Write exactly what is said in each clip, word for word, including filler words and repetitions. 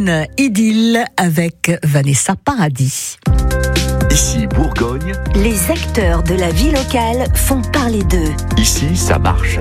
Céline Idylle avec Vanessa Paradis. Ici Bourgogne, les acteurs de la vie locale font parler d'eux. Ici ça marche.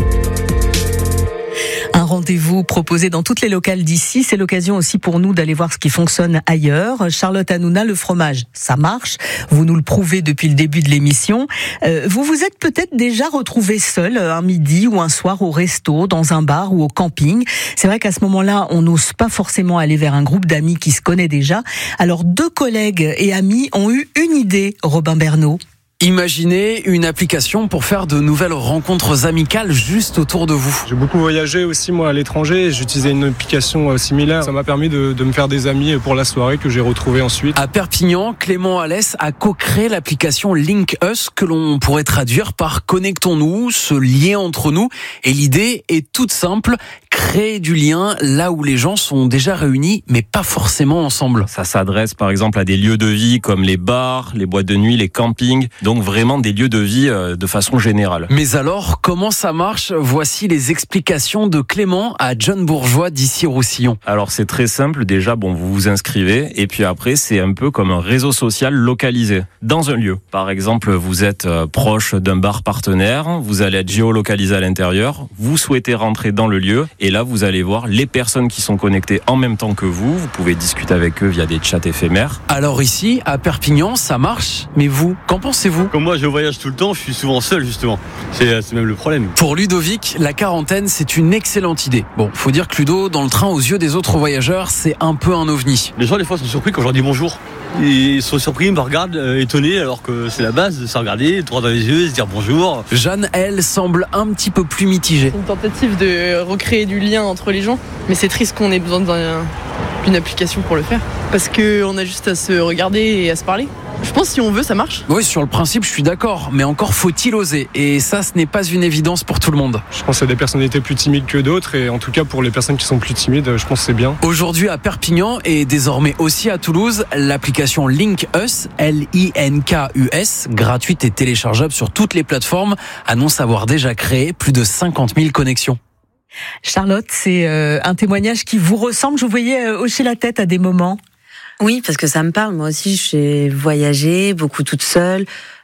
Un rendez-vous proposé dans toutes les locales d'ici. C'est l'occasion aussi pour nous d'aller voir ce qui fonctionne ailleurs. Charlotte Hanouna, le fromage, ça marche. Vous nous le prouvez depuis le début de l'émission. Euh, vous vous êtes peut-être déjà retrouvé seul un midi ou un soir au resto, dans un bar ou au camping. C'est vrai qu'à ce moment-là, on n'ose pas forcément aller vers un groupe d'amis qui se connaît déjà. Alors, deux collègues et amis ont eu une idée, Robin Bernot. Imaginez une application pour faire de nouvelles rencontres amicales juste autour de vous. J'ai beaucoup voyagé aussi moi à l'étranger, j'utilisais une application similaire. Ça m'a permis de, de me faire des amis pour la soirée que j'ai retrouvée ensuite. À Perpignan, Clément Alès a co-créé l'application Link Us que l'on pourrait traduire par connectons-nous, ce lien entre nous. Et l'idée est toute simple, créer du lien là où les gens sont déjà réunis mais pas forcément ensemble. Ça s'adresse par exemple à des lieux de vie comme les bars, les boîtes de nuit, les campings. Donc vraiment des lieux de vie de façon générale. Mais alors, comment ça marche ? Voici les explications de Clément à John Bourgeois d'Issy-Roussillon. Alors c'est très simple, déjà bon, vous vous inscrivez et puis après c'est un peu comme un réseau social localisé dans un lieu. Par exemple, vous êtes proche d'un bar partenaire, vous allez être géolocalisé à l'intérieur, vous souhaitez rentrer dans le lieu et là vous allez voir les personnes qui sont connectées en même temps que vous. Vous pouvez discuter avec eux via des chats éphémères. Alors ici, à Perpignan, ça marche, mais vous, qu'en pensez-vous ? Comme moi je voyage tout le temps, je suis souvent seul justement. C'est, c'est même le problème. Pour Ludovic, la quarantaine c'est une excellente idée. Bon, faut dire que Ludo, dans le train aux yeux des autres voyageurs, c'est un peu un ovni. Les gens des fois sont surpris quand je leur dis bonjour. Ils sont surpris, ils me regardent euh, étonnés alors que c'est la base de se regarder, droit dans les yeux, se dire bonjour. Jeanne, elle, semble un petit peu plus mitigée. Une tentative de recréer du lien entre les gens, mais c'est triste qu'on ait besoin d'un, d'une application pour le faire. Parce qu'on a juste à se regarder et à se parler. Je pense que si on veut, ça marque. Oui, sur le principe, je suis d'accord, mais encore faut-il oser. Et ça, ce n'est pas une évidence pour tout le monde. Je pense qu'il y a des personnalités plus timides que d'autres, et en tout cas pour les personnes qui sont plus timides, je pense que c'est bien. Aujourd'hui à Perpignan et désormais aussi à Toulouse, l'application Link Us, L I N K U S, gratuite et téléchargeable sur toutes les plateformes, annonce avoir déjà créé plus de cinquante mille connexions. Charlotte, c'est euh, un témoignage qui vous ressemble. Je vous voyais euh, hocher la tête à des moments. Oui, parce que ça me parle. Moi aussi, j'ai voyagé beaucoup toute seule.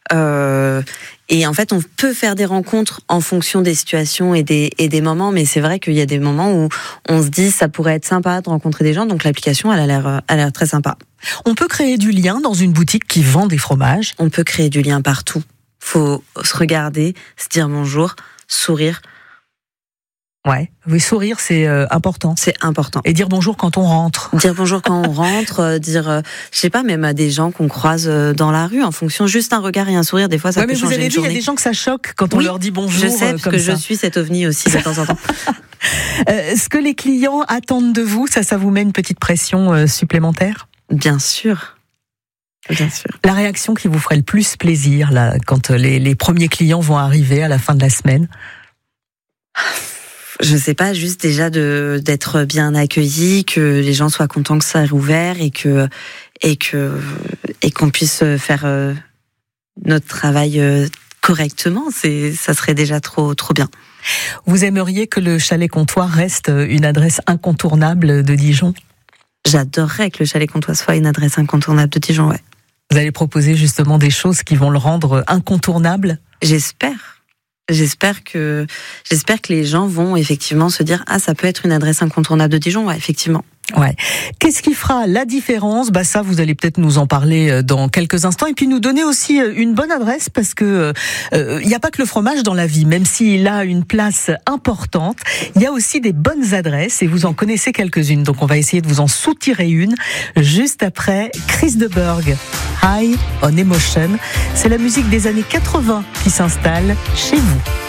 Euh, et en fait, on peut faire des rencontres en fonction des situations et des, et des moments. Mais c'est vrai qu'il y a des moments où on se dit ça pourrait être sympa de rencontrer des gens. Donc l'application, elle a l'air, elle a l'air très sympa. On peut créer du lien dans une boutique qui vend des fromages. On peut créer du lien partout. Faut se regarder, se dire bonjour, sourire. Ouais, oui, sourire c'est euh, important. C'est important. Et dire bonjour quand on rentre. Dire bonjour quand on rentre, euh, dire, euh, je sais pas, même à des gens qu'on croise euh, dans la rue, en fonction juste un regard et un sourire, des fois ça ouais, peut mais changer vous avez une vu, il y a journée. des gens que ça choque quand on oui, leur dit bonjour. Je sais, parce comme que ça. je suis cet ovni aussi de temps en temps. euh, ce que les clients attendent de vous, ça, ça vous met une petite pression euh, supplémentaire ? Bien sûr. Bien sûr. La réaction qui vous ferait le plus plaisir, là, quand les, les premiers clients vont arriver à la fin de la semaine ? Je sais pas, juste déjà de d'être bien accueilli, que les gens soient contents que ça ait ouvert et que et que et qu'on puisse faire euh, notre travail euh, correctement. C'est ça serait déjà trop trop bien. Vous aimeriez que le Chalet Comptoir reste une adresse incontournable de Dijon ? J'adorerais que le Chalet Comptoir soit une adresse incontournable de Dijon, ouais. Vous allez proposer justement des choses qui vont le rendre incontournable ? J'espère. J'espère que j'espère que les gens vont effectivement se dire ah ça peut être une adresse incontournable de Dijon, ouais, effectivement. Ouais. Qu'est-ce qui fera la différence ? Bah ça, vous allez peut-être nous en parler dans quelques instants et puis nous donner aussi une bonne adresse parce que il euh, y a pas que le fromage dans la vie, même s'il a une place importante, il y a aussi des bonnes adresses et vous en connaissez quelques-unes. Donc on va essayer de vous en soutirer une juste après Chris de Burgh, High on Emotion. C'est la musique des années quatre-vingts qui s'installe chez vous.